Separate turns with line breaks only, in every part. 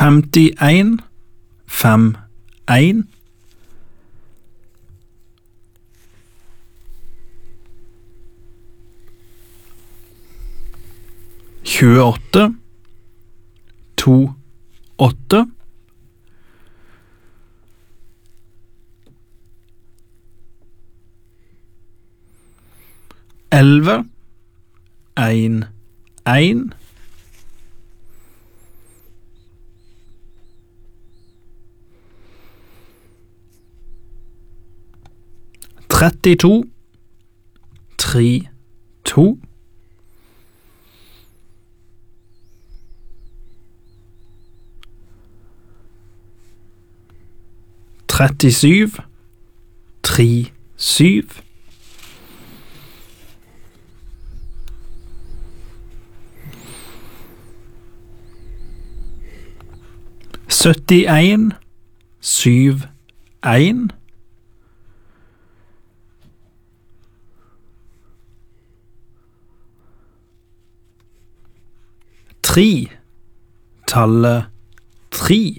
51 51 28 28 11 1 1 32 3 2 37 3 7 71 7 1 3 tallet 3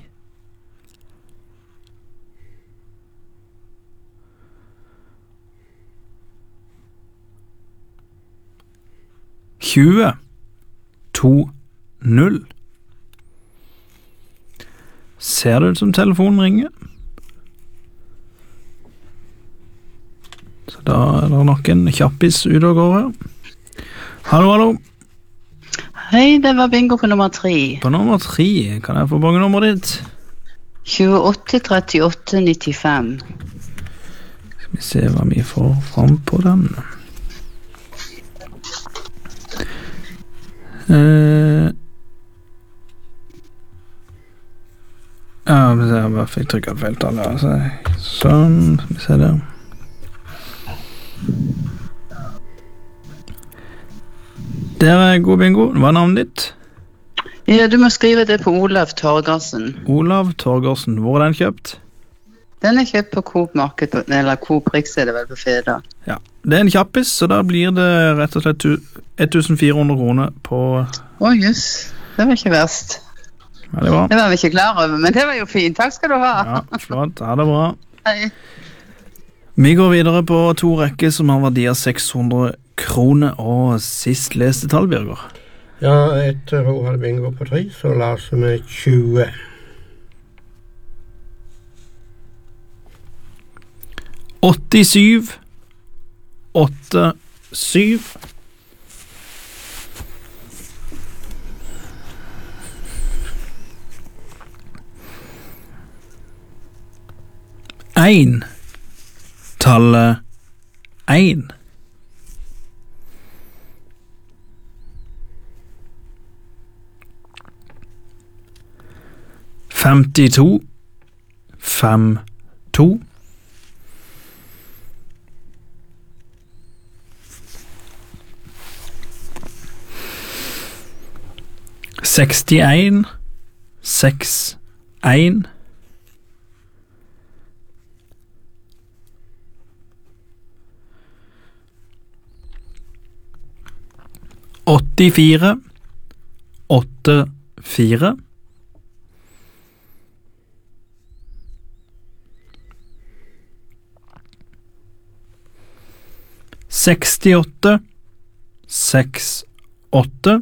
20 2 0 Ser det ut som telefonen ringer? Så da er det nok en kjappis ut og går her. Hallo, hallo.
Hei, det var bingo på nummer 3.
På nummer 3, kan jeg få bangenummeret ditt?
28 38 95.
Skal vi se hva vi får fram på den. Ja, jeg bare fikk trykket feil tall her, altså. Sånn, skal vi se der. Der er god bingo. Hva er navnet ditt?
Ja, du må skrive det på Olav Torgersen.
Olav Torgersen. Hvor er den kjøpt?
Den er kjøpt på Coop Market, eller Coop Rix er det vel på Feda.
Ja, det er en kjappis, så da blir det rett og slett 1400 kroner på...
Jøss, det var ikke verst.
Veldig bra.
Det var vi ikke klar over, men det var jo fint. Takk skal du ha.
Ja, flott. Ha det bra.
Hei.
Vi går videre på 2 rekker som har verdi av 600 kroner, og sist leste tall, Birger.
Ja, etter hun hadde bingo på 3, så laser vi 20.
87 8 7 1 tallet 1 52 5 2 61 6 1 84 8 4 68 6 8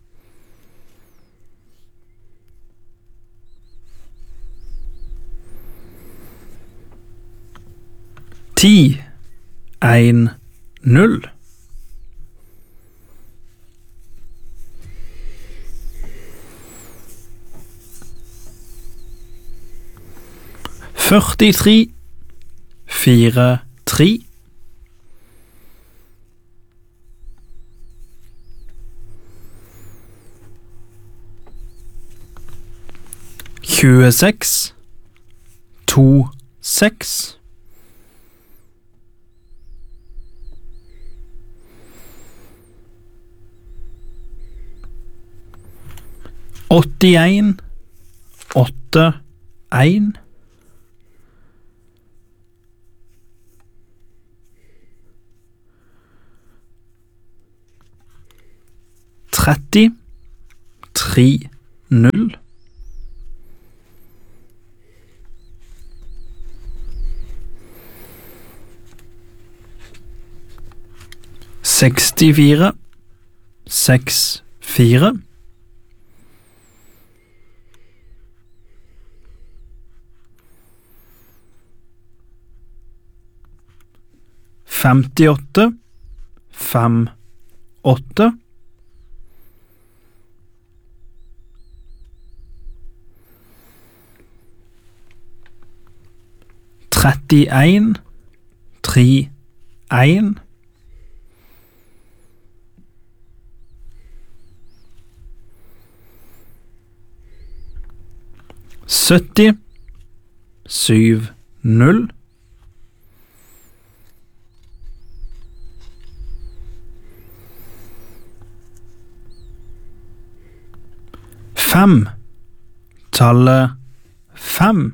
10 1 0 43 4 3 26 2 6 81 8 1 30 3 0 64, 64. 58, 58. 31, 31. 70, 70. 5, tallet 5.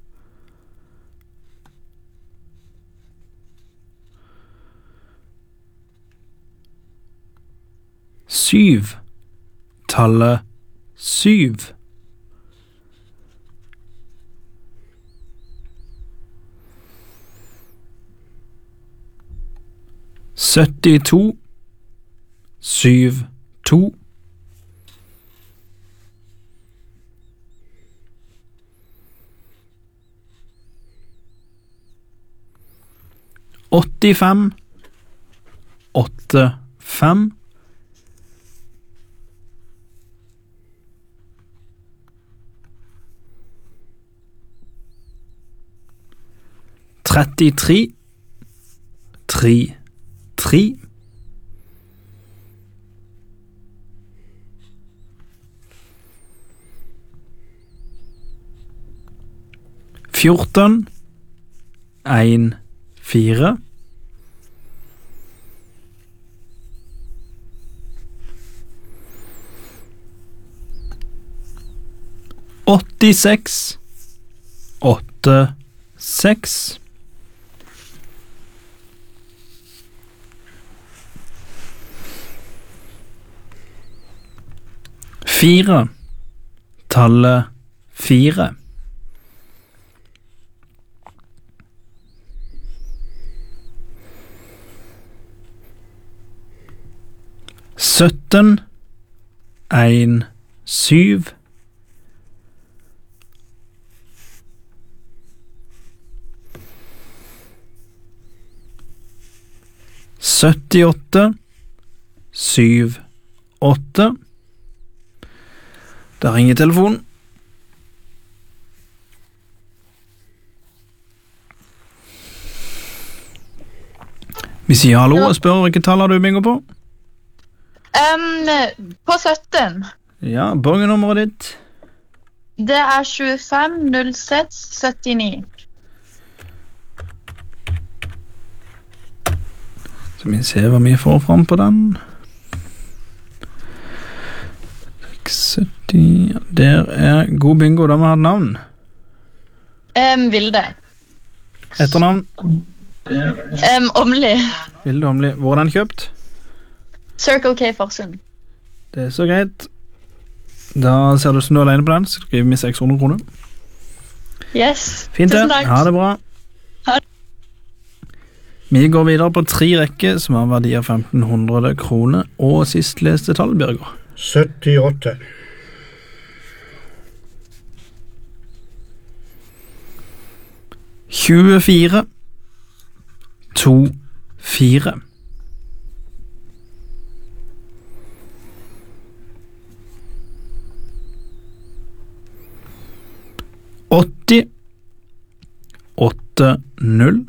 7, tallet 7. 72, 72. 85, 85. 33, 33. 14, 1, 4. 86, 86. 4, tallet 4. 17, 1, 7. 78, 7, 8. Der ringer telefonen. Vi sier hallo og spør hvilke tall har du bingo på?
På 17.
Ja, bongenummeret ditt.
Det er 25 06 79.
Så vi ser hva vi får fram på den. 670, der er god bingo, da må vi ha et navn.
Vilde.
Etternavn?
Omli.
Vilde Omli. Hvor er den kjøpt?
Circle K Farsund.
Det er så greit. Da ser du som du er alene på den, så skriver vi 600 kroner.
Yes.
Fint det.
Tusen takk.
Ha det bra. Vi går videre på 3 rekker som har verdi av 1500 kroner, og sist leste tall, Birger.
78.
24, 2, 4. 80, 8, 0.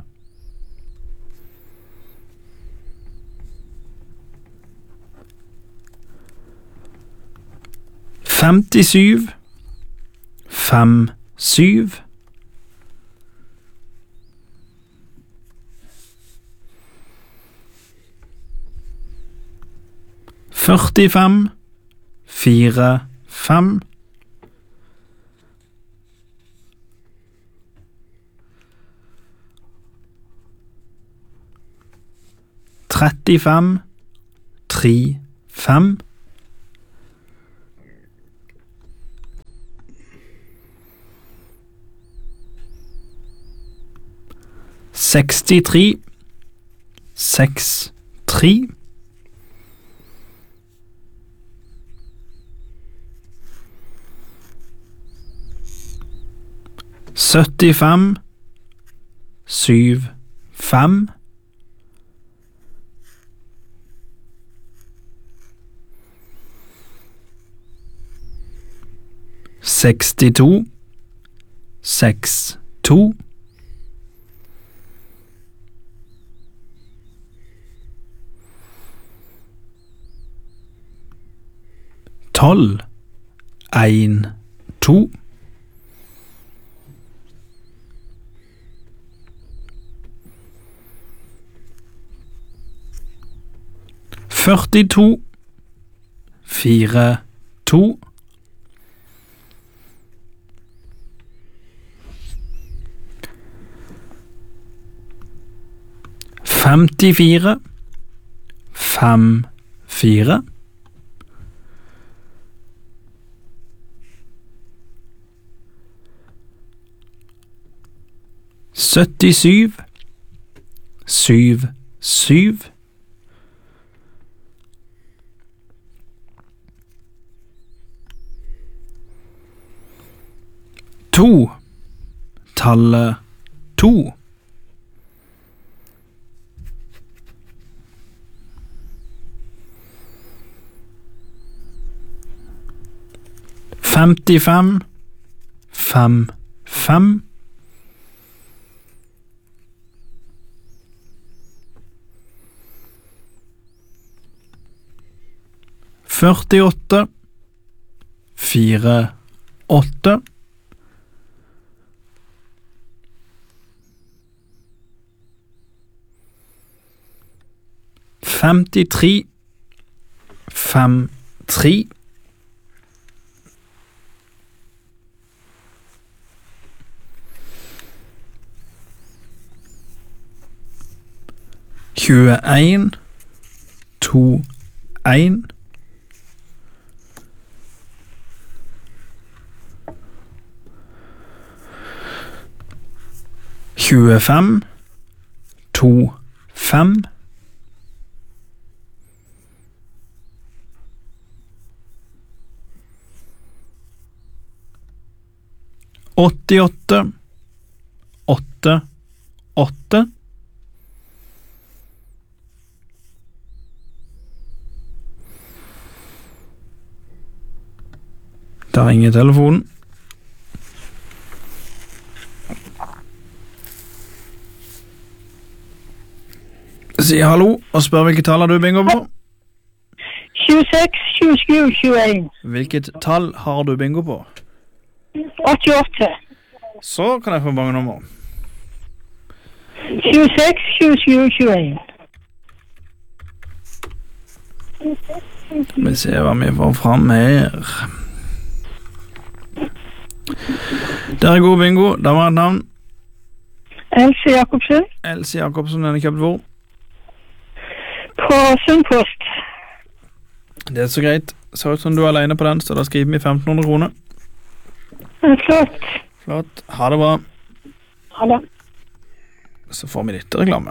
57, 5, 7. 45, 4, 5. 35, 3, 5. 63, 6, 3. 75 75 62 62 12 1 2 42 4 2 54 5 4 77 7 7 2 tallet 2 55 5 5 48 4 8 53 5 3 21 2 1 25 2 5 88 8 8 Der ringer telefonen. Si hallo og spør hvilket tall har du bingo på.
26, 27, 21.
Hvilket tall har du bingo på?
88.
Så kan jeg få mange nummer.
26, 27, 21.
Vi ser hva vi får frem her. Der er god bingo. Der var et navn.
Else Jakobsen.
Else Jakobsen, den er kjøpt hvor?
På Sundpost.
Det er så greit. Ser ut som du er alene på den, så da skriver vi 1500 kroner.
Flott.
Flott. Ha det bra.
Ha det.
Så får vi litt reklame.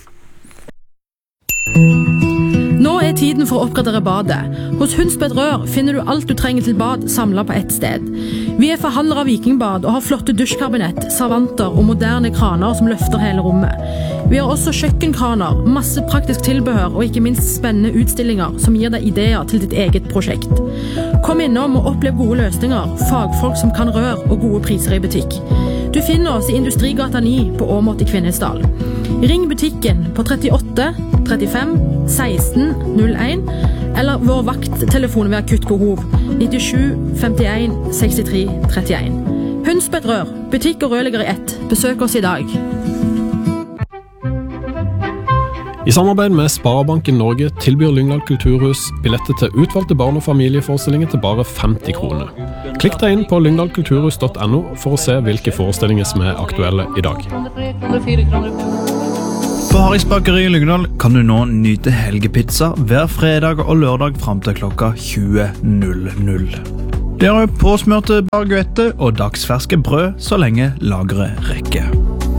Nå er tiden for å oppgradere badet. Hos Hundsbed Rør finner du alt du trenger til bad samlet på ett sted. Vi er forhandlere av Vikingbad og har flotte dusjkabinett, servanter og moderne kraner som løfter hele rommet. Vi har også kjøkkenkraner, masse praktisk tilbehør og ikke minst spennende utstillinger som gir deg ideer til ditt eget prosjekt. Kom innom og opplev gode løsninger, fagfolk som kan rør og gode priser i butikk. Du finner oss i Industrigata 9 på Åmot i Kvinesdal. Ring butikken på 38 35 16 01 eller vår vakttelefon ved akutt behov 97 51 63 31. Hundsbed Rør, butikk og rørlegger i ett. Besøk oss i dag.
I samarbeid med Sparebanken Norge tilbyr Lyngdal Kulturhus billetter til utvalgte barn- og familieforestillinger til bare 50 kroner. Klikk deg inn på lyngdalkulturhus.no for å se hvilke forestillinger som er aktuelle i dag.
På Harris Bakeri i Lyngdal kan du nå nyte helgepizza hver fredag og lørdag frem til klokka 20.00. Det er påsmørte baguette og dagsferske brød så lenge lageret rekker.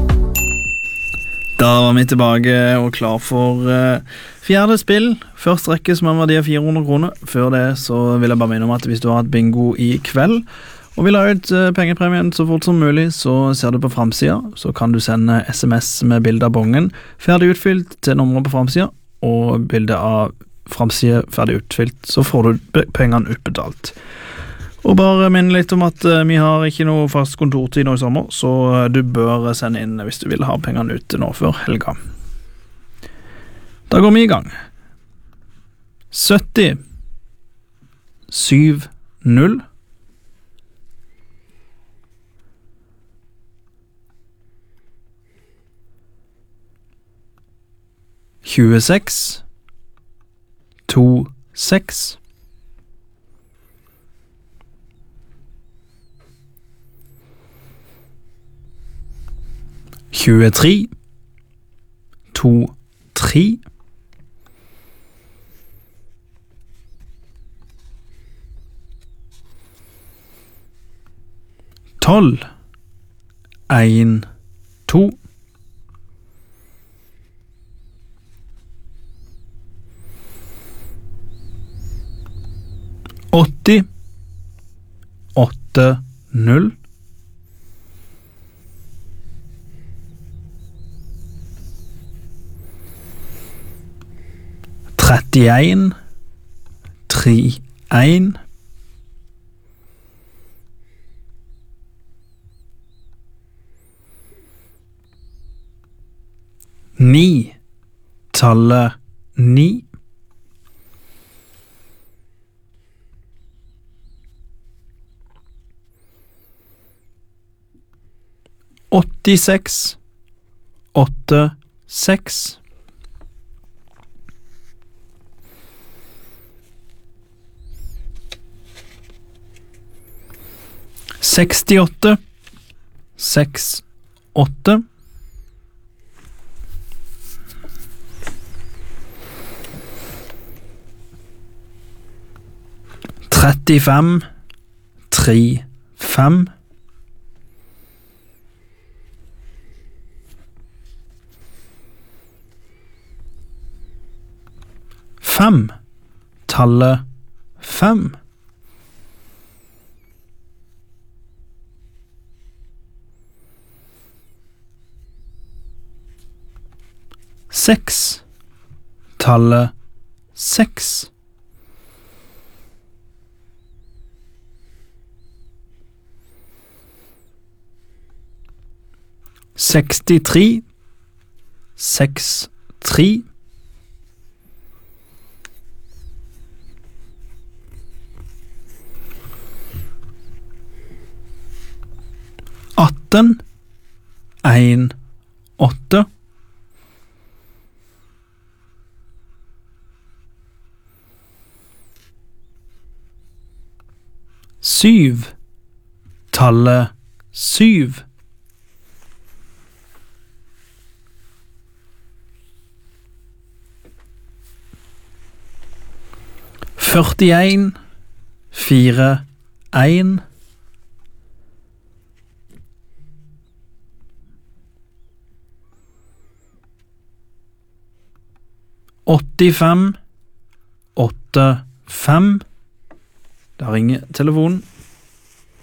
Da var vi tilbake og klar for fjerde spill. Først rekke som har en verdi av 400 kroner. Før det så vil jeg bare minne om at hvis du har hatt bingo i kveld, Og vil ha ut pengepremien så fort som mulig, så ser du på framsida, så kan du sende SMS med bilde av bongen, ferdig utfylt til nummeret på framsida, og bilde av framsida ferdig utfylt, så får du pengene utbetalt. Og bare minne litt om at vi har ikke noe fast kontortid nå i sommer, så du bør sende inn hvis du vil ha pengene ute nå før helga. Da går vi i gang. 70 7-0 26 2-6 23 2-3 12 1-2 80 8-0 31 3-1 9 tallet 9 86 8-6 68 6-8 35 3-5 5 tallet 5 6 tallet 6 63 6-3 18 1-8 7 tallet 7 41 4-1 85 8-5 Da ringer telefonen.